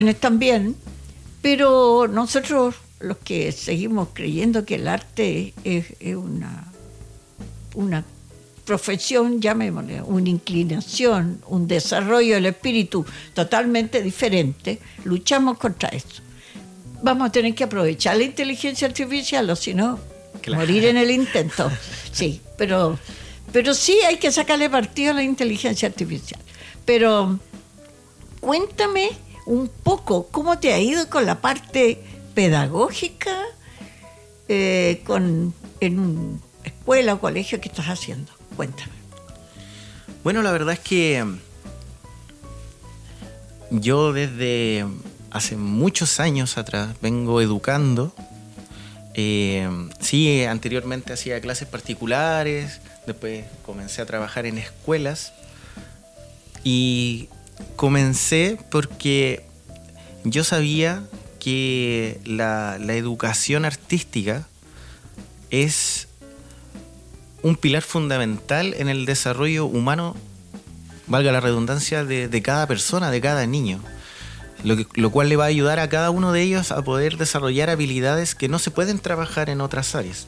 también, pero nosotros los que seguimos creyendo que el arte es una profesión, llamémosle, una inclinación, un desarrollo del espíritu totalmente diferente, luchamos contra eso. Vamos a tener que aprovechar la inteligencia artificial, o si no, claro, morir en el intento. Sí, pero sí hay que sacarle partido a la inteligencia artificial. Pero cuéntame un poco cómo te ha ido con la parte pedagógica en una escuela o colegio que estás haciendo. Cuéntame. Bueno, la verdad es que yo desde hace muchos años atrás vengo educando. Sí, anteriormente hacía clases particulares, después comencé a trabajar en escuelas y comencé porque yo sabía que la educación artística es un pilar fundamental en el desarrollo humano, valga la redundancia, de cada persona, de cada niño. Lo cual le va a ayudar a cada uno de ellos a poder desarrollar habilidades que no se pueden trabajar en otras áreas.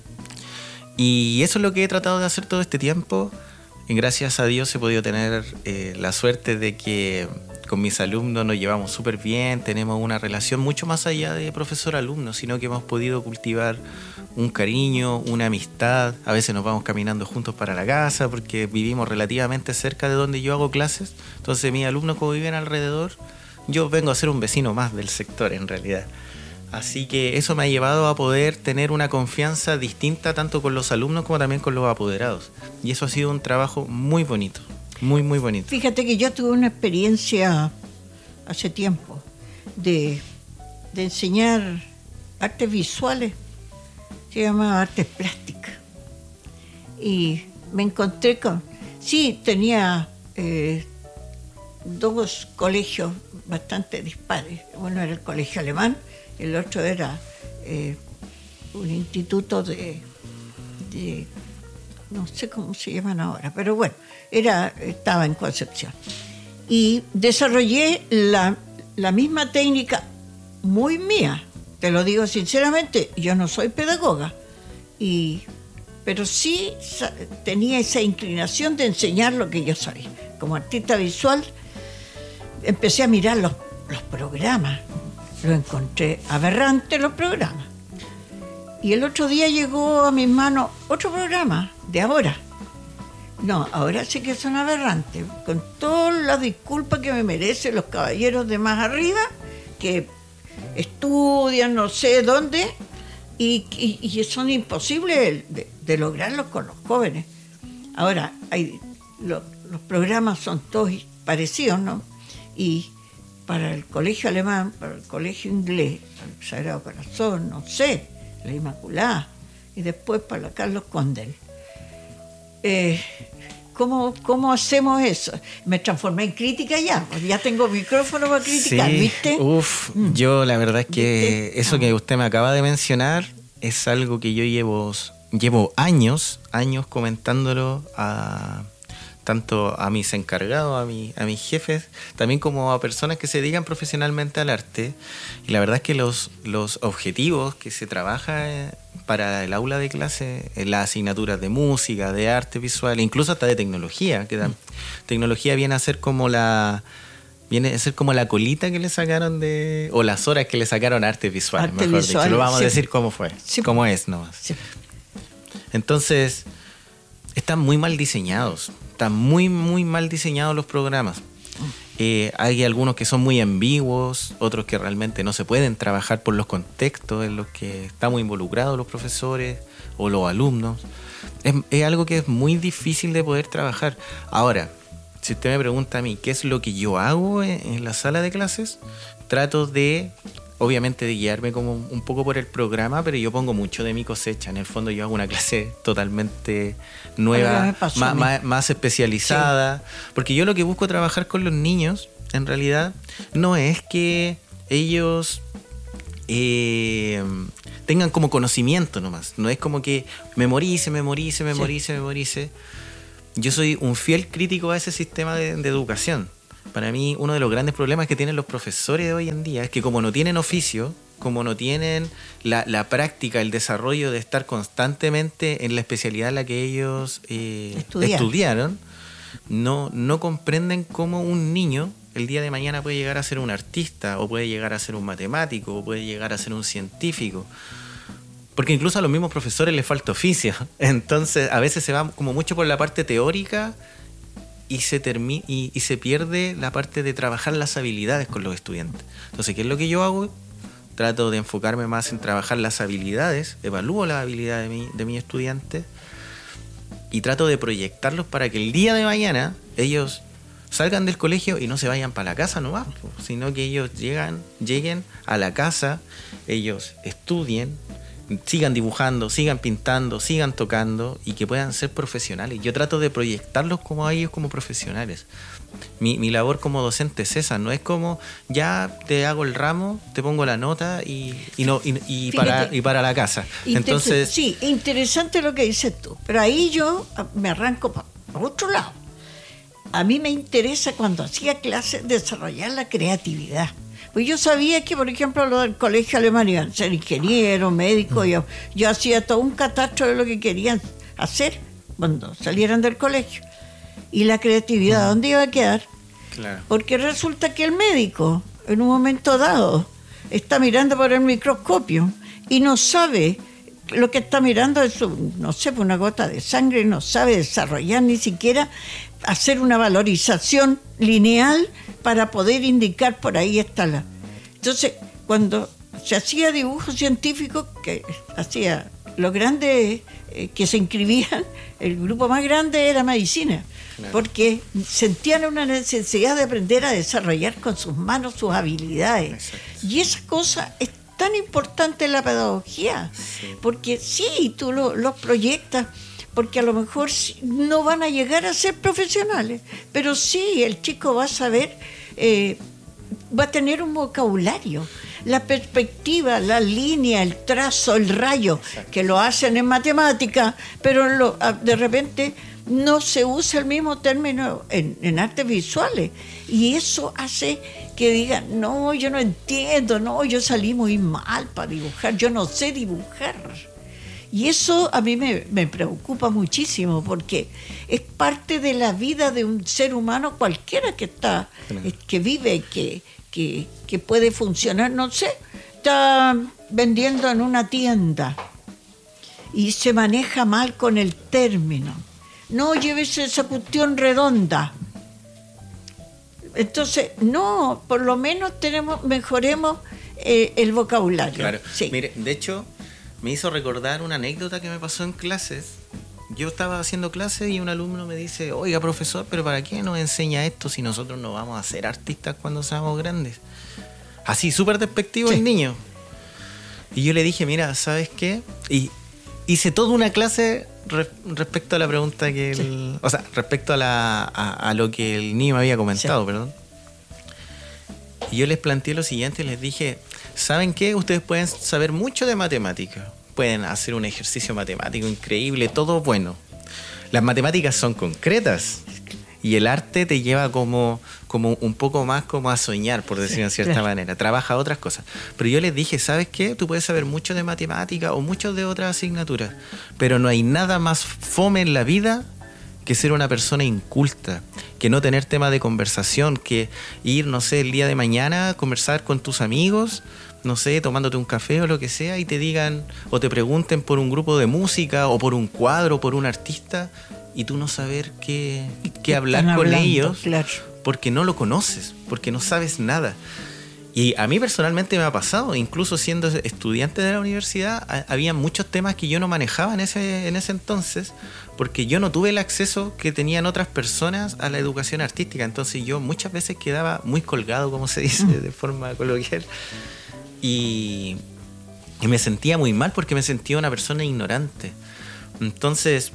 Y eso es lo que he tratado de hacer todo este tiempo. Y gracias a Dios he podido tener la suerte de que con mis alumnos nos llevamos súper bien, tenemos una relación mucho más allá de profesor-alumno, sino que hemos podido cultivar un cariño, una amistad. A veces nos vamos caminando juntos para la casa porque vivimos relativamente cerca de donde yo hago clases. Entonces mis alumnos, como viven alrededor, yo vengo a ser un vecino más del sector en realidad. Así que eso me ha llevado a poder tener una confianza distinta tanto con los alumnos como también con los apoderados. Y eso ha sido un trabajo muy bonito, muy bonito. Fíjate que yo tuve una experiencia hace tiempo de enseñar artes visuales, se llama artes plásticas. Y me encontré con... Sí, tenía dos colegios bastante dispares. Uno era el colegio alemán, el otro era un instituto de no sé cómo se llaman ahora, pero bueno, estaba en Concepción. Y desarrollé la misma técnica muy mía, te lo digo sinceramente, yo no soy pedagoga, pero sí tenía esa inclinación de enseñar lo que yo sabía. Como artista visual, empecé a mirar los programas, lo encontré aberrante los programas. Y el otro día llegó a mis manos otro programa de ahora. No, ahora sí que son aberrantes, con todas las disculpas que me merecen los caballeros de más arriba, que estudian no sé dónde, y son imposibles de lograrlos con los jóvenes. Ahora, los programas son todos parecidos, ¿no? Y para el colegio alemán, para el colegio inglés, para el Sagrado Corazón, no sé, la Inmaculada, y después para la Carlos Condel. ¿Cómo hacemos eso? Me transformé en crítica ya, pues ya tengo micrófono para criticar, sí, ¿viste? Yo la verdad es que ¿viste? Eso que usted me acaba de mencionar es algo que yo llevo años comentándolo tanto a mis encargados, a mis jefes, también como a personas que se dedican profesionalmente al arte. Y la verdad es que los objetivos que se trabaja para el aula de clase, en las asignaturas de música, de arte visual, incluso hasta de tecnología, tecnología viene a ser como la colita que le sacaron o las horas que le sacaron a artes visuales, mejor dicho. Lo vamos a decir cómo fue, cómo es nomás. Sí. Entonces, están muy mal diseñados. Están muy mal diseñados los programas. Hay algunos que son muy ambiguos, otros que realmente no se pueden trabajar por los contextos en los que estamos involucrados los profesores o los alumnos. Es algo que es muy difícil de poder trabajar. Ahora, si usted me pregunta a mí qué es lo que yo hago en la sala de clases, trato obviamente de guiarme como un poco por el programa, pero yo pongo mucho de mi cosecha. En el fondo yo hago una clase totalmente nueva, más especializada, sí. Porque yo lo que busco trabajar con los niños, en realidad, no es que ellos tengan como conocimiento nomás. No es como que memorice. Yo soy un fiel crítico a ese sistema de educación. para mí uno de los grandes problemas que tienen los profesores de hoy en día es que como no tienen oficio, como no tienen la práctica, el desarrollo de estar constantemente en la especialidad en la que ellos estudiaron, no comprenden cómo un niño el día de mañana puede llegar a ser un artista, o puede llegar a ser un matemático, o puede llegar a ser un científico. Porque incluso a los mismos profesores les falta oficio. Entonces, a veces se va como mucho por la parte teórica y se pierde la parte de trabajar las habilidades con los estudiantes. Entonces, ¿qué es lo que yo hago? Trato de enfocarme más en trabajar las habilidades, evalúo las habilidades de mis estudiantes y trato de proyectarlos para que el día de mañana ellos salgan del colegio y no se vayan para la casa nomás, sino que ellos lleguen a la casa, ellos estudien, sigan dibujando, sigan pintando, sigan tocando y que puedan ser profesionales. Yo trato de proyectarlos como a ellos como profesionales. Mi labor como docente es esa, no es como ya te hago el ramo, te pongo la nota y para la casa. Entonces, sí, interesante lo que dices tú, pero ahí yo me arranco para otro lado. A mí me interesa cuando hacía clases desarrollar la creatividad. Pues yo sabía que, por ejemplo, los del colegio alemán iban a ser ingenieros, médicos. Yo hacía todo un catastro de lo que querían hacer cuando salieran del colegio. ¿Y la creatividad dónde iba a quedar? Claro. Porque resulta que el médico, en un momento dado, está mirando por el microscopio y no sabe lo que está mirando es, no sé, una gota de sangre, no sabe desarrollar ni siquiera hacer una valorización lineal para poder indicar por ahí está la... Entonces, cuando se hacía dibujo científico, que hacía los grandes que se inscribían, el grupo más grande era medicina, claro, porque sentían una necesidad de aprender a desarrollar con sus manos sus habilidades. Exacto. Y esa cosa es tan importante en la pedagogía, sí, porque sí, tú los proyectas, porque a lo mejor no van a llegar a ser profesionales, pero sí, el chico va a saber, va a tener un vocabulario, la perspectiva, la línea, el trazo, el rayo, exacto, que lo hacen en matemática, pero de repente no se usa el mismo término en artes visuales, y eso hace que digan, no, yo no entiendo, no, yo salí muy mal para dibujar, yo no sé dibujar. Y eso a mí me preocupa muchísimo, porque es parte de la vida de un ser humano cualquiera que está, que vive, que puede funcionar, no sé, está vendiendo en una tienda y se maneja mal con el término. No, llévese esa cuestión redonda. Entonces, no, por lo menos mejoremos el vocabulario. Claro, sí. Mire, de hecho, me hizo recordar una anécdota que me pasó en clases. Yo estaba haciendo clases y un alumno me dice, oiga, profesor, ¿pero para qué nos enseña esto si nosotros no vamos a ser artistas cuando seamos grandes? Así, súper despectivo, sí, el niño. Y yo le dije, mira, ¿sabes qué? Y hice toda una clase respecto a la pregunta que sí, o sea, respecto a lo que el niño me había comentado, sí, perdón. Y yo les planteé lo siguiente, les dije, ¿saben qué? Ustedes pueden saber mucho de matemáticas, pueden hacer un ejercicio matemático increíble, todo bueno. Las matemáticas son concretas y el arte te lleva como un poco más como a soñar, por decirlo de cierta manera. Trabaja otras cosas. Pero yo les dije, ¿sabes qué? Tú puedes saber mucho de matemáticas o mucho de otras asignaturas, pero no hay nada más fome en la vida que ser una persona inculta, que no tener tema de conversación, que ir, no sé, el día de mañana a conversar con tus amigos, no sé, tomándote un café o lo que sea, y te digan o te pregunten por un grupo de música o por un cuadro o por un artista, y tú no saber qué hablar con ellos, claro, porque no lo conoces, porque no sabes nada. Y a mí personalmente me ha pasado, incluso siendo estudiante de la universidad, había muchos temas que yo no manejaba en ese entonces, porque yo no tuve el acceso que tenían otras personas a la educación artística. Entonces yo muchas veces quedaba muy colgado, como se dice de forma coloquial, y me sentía muy mal porque me sentía una persona ignorante. Entonces,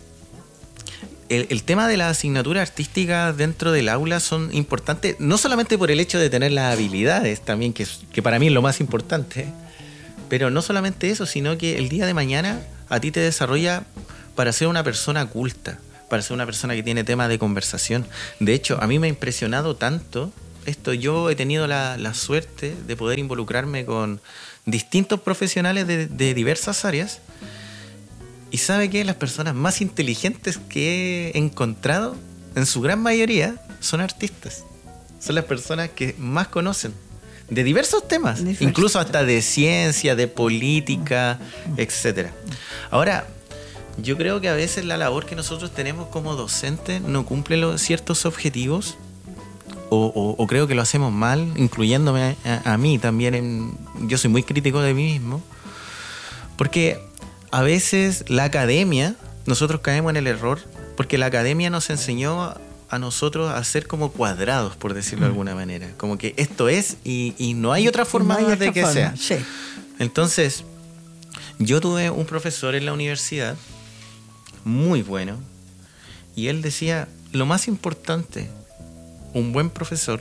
el tema de las asignaturas artísticas dentro del aula son importantes, no solamente por el hecho de tener las habilidades también, que para mí es lo más importante, pero no solamente eso, sino que el día de mañana a ti te desarrolla para ser una persona culta, para ser una persona que tiene temas de conversación. De hecho, a mí me ha impresionado tanto yo he tenido la suerte de poder involucrarme con distintos profesionales de diversas áreas. Y ¿sabe qué? Las personas más inteligentes que he encontrado, en su gran mayoría, son artistas. Son las personas que más conocen de diversos temas, incluso hasta de ciencia, de política, etcétera. Ahora, yo creo que a veces la labor que nosotros tenemos como docentes no cumple ciertos objetivos, o creo que lo hacemos mal, incluyéndome a mí también. Yo soy muy crítico de mí mismo, porque a veces la academia, nosotros caemos en el error, porque la academia nos enseñó a nosotros a ser como cuadrados, por decirlo de alguna manera. Como que esto es y no hay otra forma de que sea. Sí. Entonces, yo tuve un profesor en la universidad muy bueno, y él decía, lo más importante, un buen profesor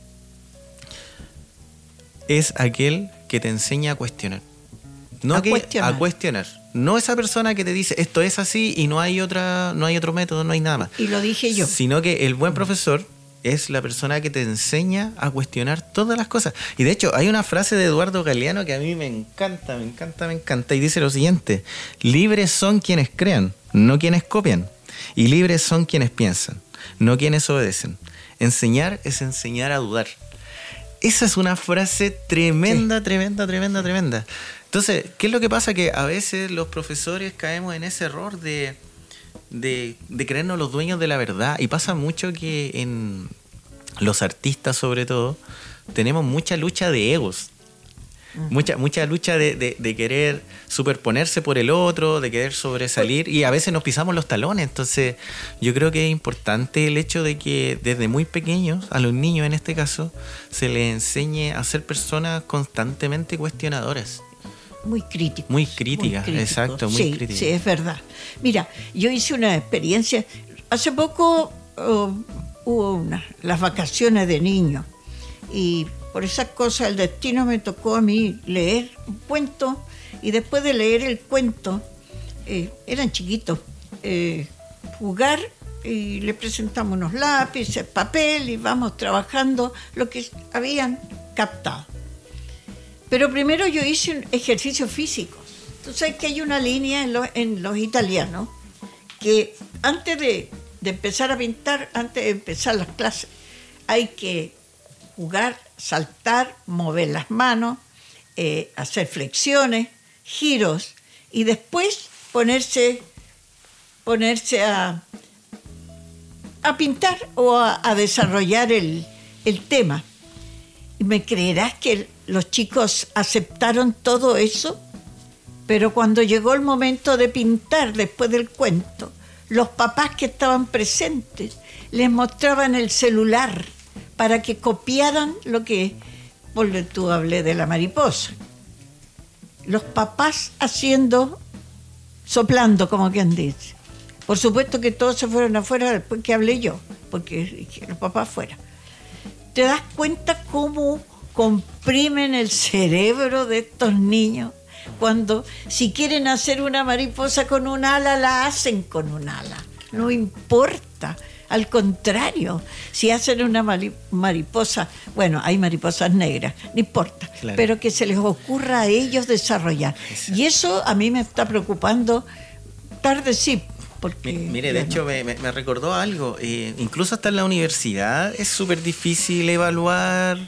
es aquel que te enseña a cuestionar. A cuestionar. No esa persona que te dice esto es así y no hay otro método, no hay nada más. Y lo dije yo. Sino que el buen profesor es la persona que te enseña a cuestionar todas las cosas. Y de hecho, hay una frase de Eduardo Galeano que a mí me encanta, y dice lo siguiente: libres son quienes crean, no quienes copian. Y libres son quienes piensan, no quienes obedecen. Enseñar es enseñar a dudar. Esa es una frase tremenda, sí. tremenda. Entonces, ¿qué es lo que pasa? Que a veces los profesores caemos en ese error de creernos los dueños de la verdad. Y pasa mucho que en los artistas, sobre todo, tenemos mucha lucha de egos. Mucha lucha de querer superponerse por el otro, de querer sobresalir, y a veces nos pisamos los talones. Entonces yo creo que es importante el hecho de que desde muy pequeños, a los niños en este caso, se les enseñe a ser personas constantemente cuestionadoras. Muy críticas. Muy críticas, exacto, muy críticas. Sí, es verdad. Mira, yo hice una experiencia, hace poco hubo las vacaciones de niños, y por esas cosas el destino me tocó a mí leer un cuento, y después de leer el cuento, eran chiquitos, jugar, y le presentamos unos lápices, papel, y vamos trabajando lo que habían captado. Pero primero yo hice un ejercicio físico. Tú sabes que hay una línea en los italianos que antes de empezar a pintar, antes de empezar las clases, hay que jugar, saltar, mover las manos, hacer flexiones, giros, y después ponerse a pintar o a desarrollar el tema. Y me creerás que los chicos aceptaron todo eso, pero cuando llegó el momento de pintar después del cuento, los papás que estaban presentes les mostraban el celular para que copiaran lo que, tú hablé de la mariposa. Los papás soplando, como quien dice. Por supuesto que todos se fueron afuera después que hablé yo, porque los papás fuera. ¿Te das cuenta cómo comprimen el cerebro de estos niños? Cuando si quieren hacer una mariposa con un ala, la hacen con un ala. No importa. Al contrario, si hacen una mariposa, bueno, hay mariposas negras, no importa, claro, pero que se les ocurra a ellos desarrollar. Exacto. Y eso a mí me está preocupando tarde, sí. Porque, mire, de hecho me recordó algo, incluso hasta en la universidad es súper difícil evaluar,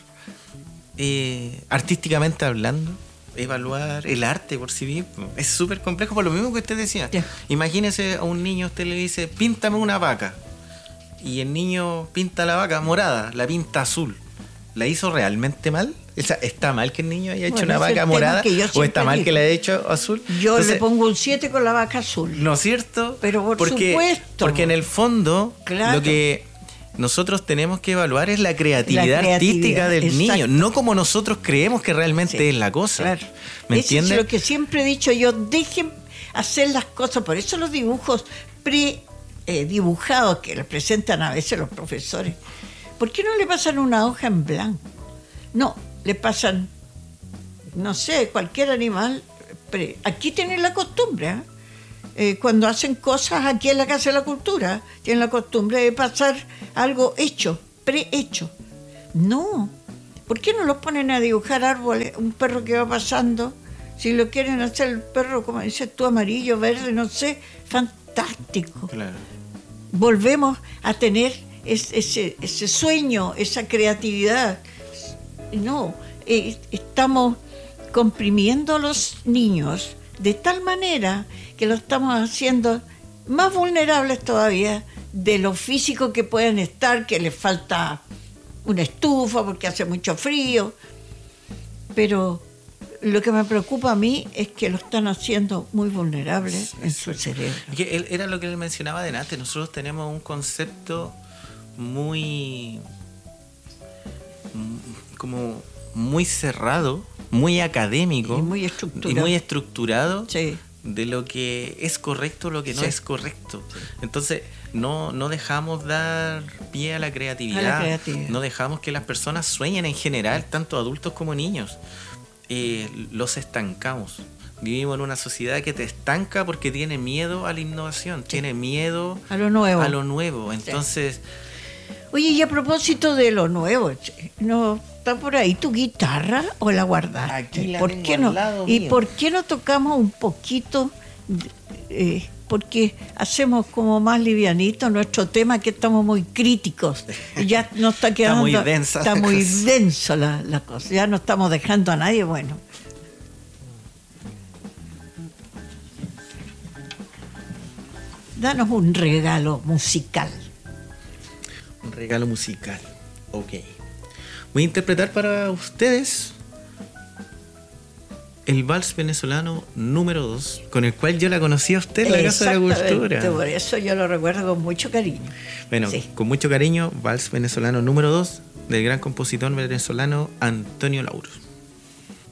artísticamente hablando, evaluar el arte por sí mismo. Es súper complejo, por lo mismo que usted decía. Sí. Imagínese a un niño, usted le dice, píntame una vaca, y el niño pinta la vaca morada, la pinta azul. ¿La hizo realmente mal? O sea, ¿está mal que el niño haya hecho una vaca morada? ¿O está mal que la haya hecho azul? Yo entonces, le pongo un 7 con la vaca azul. ¿No es cierto? Pero por supuesto. Porque en el fondo, claro, lo que nosotros tenemos que evaluar es la creatividad artística del niño, no como nosotros creemos que realmente es la cosa. Claro. ¿Me entiendes? Es lo que siempre he dicho yo, dejen hacer las cosas. Por eso los dibujos dibujados que les presentan a veces los profesores, ¿por qué no le pasan una hoja en blanco? No, le pasan, no sé, cualquier animal. Aquí tienen la costumbre, cuando hacen cosas aquí en la Casa de la Cultura, tienen la costumbre de pasar algo hecho, prehecho. No. ¿Por qué no los ponen a dibujar árboles? Un perro que va pasando, si lo quieren hacer el perro, como dices tú, amarillo, verde, no sé, fantástico. Claro. Volvemos a tener ese sueño, esa creatividad. No, estamos comprimiendo a los niños de tal manera que los estamos haciendo más vulnerables todavía de lo físico que pueden estar, que les falta una estufa porque hace mucho frío. Pero lo que me preocupa a mí es que lo están haciendo muy vulnerables en su cerebro. Era lo que él mencionaba delante. Nosotros tenemos un concepto muy cerrado, muy académico y muy estructurado sí. de lo que es correcto, lo que no es correcto. Sí. Entonces no dejamos dar pie a la creatividad, no dejamos que las personas sueñen en general, tanto adultos como niños. Los estancamos. Vivimos en una sociedad que te estanca porque tiene miedo a la innovación, tiene miedo a lo nuevo. Entonces, sí. Oye, y a propósito de lo nuevo, ¿no está por ahí tu guitarra o la guardaste? Aquí la ¿Por tengo qué no? al lado ¿Y mío? por qué no tocamos un poquito? Porque hacemos como más livianito nuestro tema, que estamos muy críticos. Ya nos está quedando. Está muy denso la cosa. Ya no estamos dejando a nadie bueno. Danos un regalo musical. Un regalo musical. Ok. Voy a interpretar para ustedes el vals venezolano número 2, con el cual yo la conocí a usted en la Casa de la Cultura. Por eso yo lo recuerdo con mucho cariño. Bueno, sí. Con mucho cariño, vals venezolano número 2 del gran compositor venezolano Antonio Lauro.